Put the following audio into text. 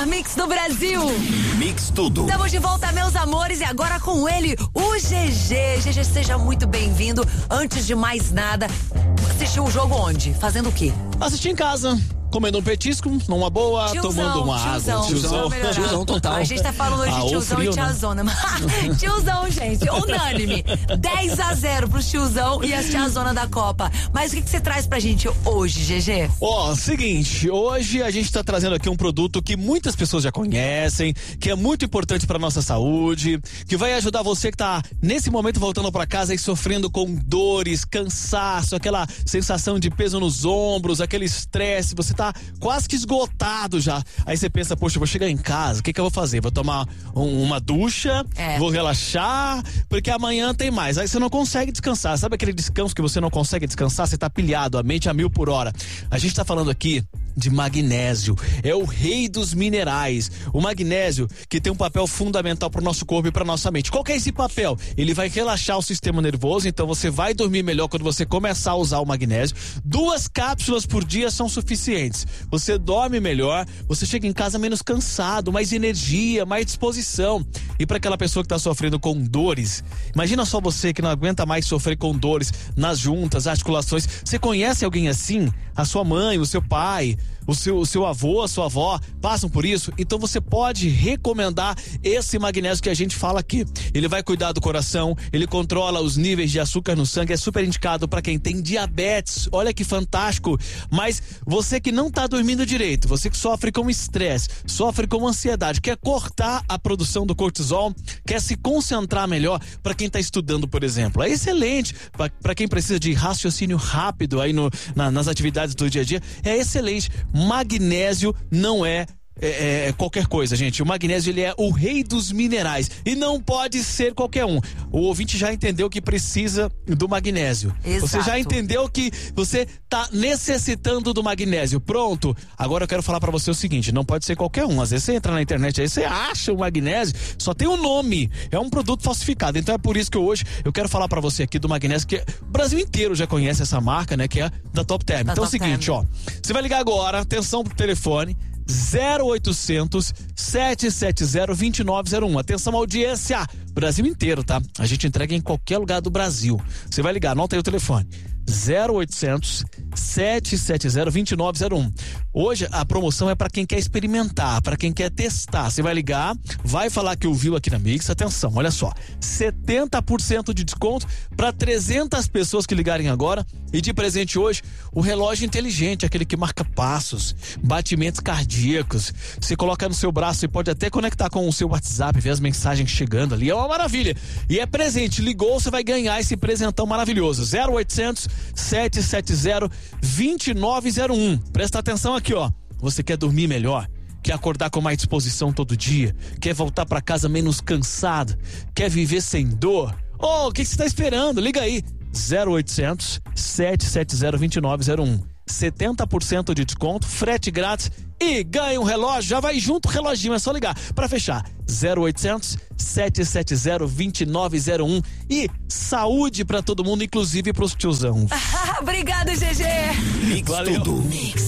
Mix do Brasil. Mix tudo. Estamos de volta, meus amores, e agora com ele, o GG. GG, seja muito bem-vindo. Antes de mais nada, assistiu o jogo onde? Fazendo o quê? Assisti em casa. Comendo um petisco, numa boa, tomando uma água. Tiozão total. A gente tá falando hoje de tiozão e tiazona. Tiozão, gente, unânime. 10-0 pro tiozão e as tiazona da Copa. Mas o que você traz pra gente hoje, GG? Seguinte, hoje a gente tá trazendo aqui um produto que muitas pessoas já conhecem, que é muito importante pra nossa saúde, que vai ajudar você que tá nesse momento voltando pra casa e sofrendo com dores, cansaço, aquela sensação de peso nos ombros, aquele estresse, você tá quase que esgotado já. Aí você pensa, poxa, eu vou chegar em casa, o que eu vou fazer? Vou tomar uma ducha, vou relaxar, porque amanhã tem mais. Aí você não consegue descansar. Sabe aquele descanso que você não consegue descansar? Você tá pilhado, a mente a 1000 por hora. A gente tá falando aqui de magnésio. É o rei dos minerais. O magnésio que tem um papel fundamental pro nosso corpo e pra nossa mente. Qual que é esse papel? Ele vai relaxar o sistema nervoso, então você vai dormir melhor quando você começar a usar o magnésio. 2 cápsulas por dia são suficientes. Você dorme melhor, você chega em casa menos cansado, mais energia, mais disposição. E para aquela pessoa que tá sofrendo com dores, imagina só você que não aguenta mais sofrer com dores nas juntas, articulações. Você conhece alguém assim? A sua mãe, o seu pai, o seu avô, a sua avó passam por isso? Então você pode recomendar esse magnésio que a gente fala aqui. Ele vai cuidar do coração, ele controla os níveis de açúcar no sangue, é super indicado para quem tem diabetes. Olha que fantástico. Mas você que não tá dormindo direito, você que sofre com estresse, sofre com ansiedade, quer cortar a produção do cortisol, quer se concentrar melhor, para quem tá estudando, por exemplo, é excelente. Para quem precisa de raciocínio rápido aí nas atividades do dia a dia, é excelente. Magnésio não é qualquer coisa, gente. O magnésio, ele é o rei dos minerais e não pode ser qualquer um. O ouvinte já entendeu que precisa do magnésio. Exato. Você já entendeu que você tá necessitando do magnésio. Pronto. Agora eu quero falar pra você o seguinte, não pode ser qualquer um. Às vezes você entra na internet aí, você acha o magnésio, só tem um nome. É um produto falsificado. Então é por isso que hoje eu quero falar pra você aqui do magnésio, que o Brasil inteiro já conhece essa marca, né? Que é da Top Term. Então é o seguinte, você vai ligar agora, atenção pro telefone, 0800 770 2901. Atenção, audiência, Brasil inteiro, tá? A gente entrega em qualquer lugar do Brasil. Você vai ligar, anota aí o telefone, 0800 770 2901. Hoje a promoção é para quem quer experimentar, para quem quer testar. Você vai ligar, vai falar que ouviu aqui na Mix. Atenção, olha só, 70% de desconto para 300 pessoas que ligarem agora. E de presente hoje, o relógio inteligente, aquele que marca passos, batimentos cardíacos. Você coloca no seu braço e pode até conectar com o seu WhatsApp, ver as mensagens chegando ali. É uma maravilha. E é presente. Ligou, você vai ganhar esse presentão maravilhoso. 0800 770 2901. Presta atenção aqui, ó. Você quer dormir melhor? Quer acordar com mais disposição todo dia? Quer voltar pra casa menos cansado? Quer viver sem dor? O que você tá esperando? Liga aí. 0800 770 2901. 70% de desconto, frete grátis e ganha um relógio. Já vai junto o reloginho, é só ligar para fechar. 0800 770 2901. E saúde para todo mundo, inclusive pros tiozão. Obrigado, GG. Mix Valeu. tudo. Mix.